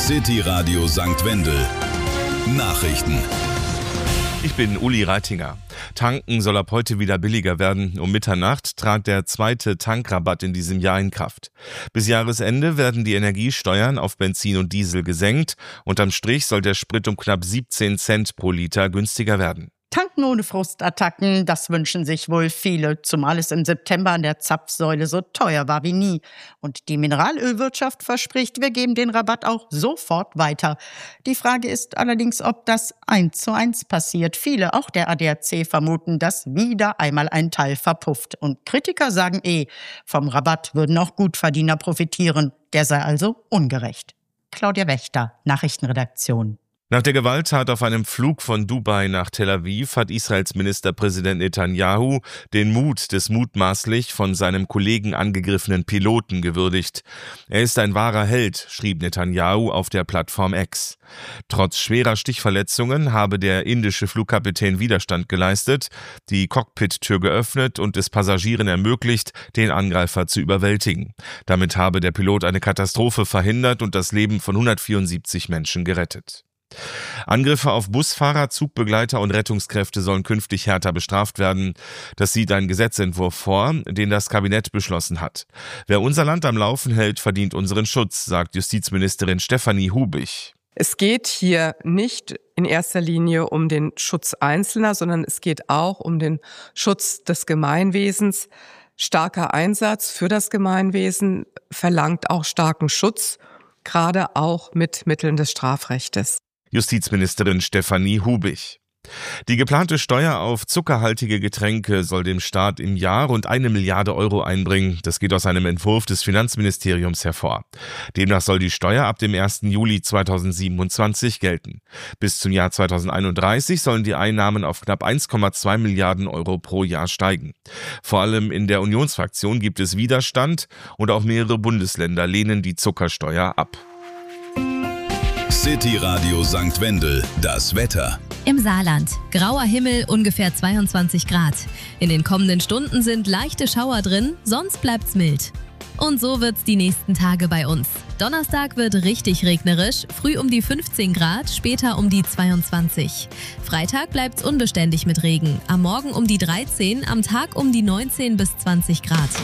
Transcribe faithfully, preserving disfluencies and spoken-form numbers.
City Radio Sankt Wendel. Nachrichten. Ich bin Uli Reitinger. Tanken soll ab heute wieder billiger werden. Um Mitternacht trat der zweite Tankrabatt in diesem Jahr in Kraft. Bis Jahresende werden die Energiesteuern auf Benzin und Diesel gesenkt. Unterm Strich soll der Sprit um knapp siebzehn Cent pro Liter günstiger werden. Tanken ohne Frustattacken, das wünschen sich wohl viele, zumal es im September an der Zapfsäule so teuer war wie nie. Und die Mineralölwirtschaft verspricht, wir geben den Rabatt auch sofort weiter. Die Frage ist allerdings, ob das eins zu eins passiert. Viele, auch der A D A C, vermuten, dass wieder einmal ein Teil verpufft. Und Kritiker sagen eh, vom Rabatt würden auch Gutverdiener profitieren. Der sei also ungerecht. Claudia Wächter, Nachrichtenredaktion. Nach der Gewalttat auf einem Flug von Dubai nach Tel Aviv hat Israels Ministerpräsident Netanyahu den Mut des mutmaßlich von seinem Kollegen angegriffenen Piloten gewürdigt. Er ist ein wahrer Held, schrieb Netanyahu auf der Plattform X. Trotz schwerer Stichverletzungen habe der indische Flugkapitän Widerstand geleistet, die Cockpit-Tür geöffnet und es Passagieren ermöglicht, den Angreifer zu überwältigen. Damit habe der Pilot eine Katastrophe verhindert und das Leben von hundertvierundsiebzig Menschen gerettet. Angriffe auf Busfahrer, Zugbegleiter und Rettungskräfte sollen künftig härter bestraft werden. Das sieht ein Gesetzentwurf vor, den das Kabinett beschlossen hat. Wer unser Land am Laufen hält, verdient unseren Schutz, sagt Justizministerin Stefanie Hubich. Es geht hier nicht in erster Linie um den Schutz Einzelner, sondern es geht auch um den Schutz des Gemeinwesens. Starker Einsatz für das Gemeinwesen verlangt auch starken Schutz, gerade auch mit Mitteln des Strafrechtes. Justizministerin Stefanie Hubich. Die geplante Steuer auf zuckerhaltige Getränke soll dem Staat im Jahr rund eine Milliarde Euro einbringen. Das geht aus einem Entwurf des Finanzministeriums hervor. Demnach soll die Steuer ab dem ersten Juli zweitausendsiebenundzwanzig gelten. Bis zum Jahr zweitausendeinunddreißig sollen die Einnahmen auf knapp eins Komma zwei Milliarden Euro pro Jahr steigen. Vor allem in der Unionsfraktion gibt es Widerstand und auch mehrere Bundesländer lehnen die Zuckersteuer ab. City Radio Sankt Wendel, das Wetter. Im Saarland. Grauer Himmel, ungefähr zweiundzwanzig Grad. In den kommenden Stunden sind leichte Schauer drin, sonst bleibt's mild. Und so wird's die nächsten Tage bei uns. Donnerstag wird richtig regnerisch, früh um die fünfzehn Grad, später um die zweiundzwanzig. Freitag bleibt's unbeständig mit Regen, am Morgen um die dreizehn, am Tag um die neunzehn bis zwanzig Grad.